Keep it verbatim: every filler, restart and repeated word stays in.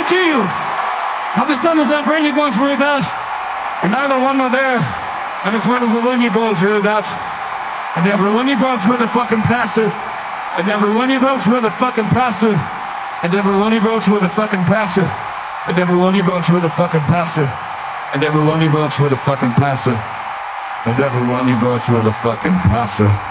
to you. Now the sun is up, rain you going through that. And neither one nor there. And it's one of the lonely bones through that. And never lonely bones with a fucking pastor. And never lonely bones with a fucking pastor. And never lonely bones with a fucking pastor. And never lonely bones with a fucking pastor. And never lonely bones with a fucking pastor. And never lonely bones with a fucking pastor.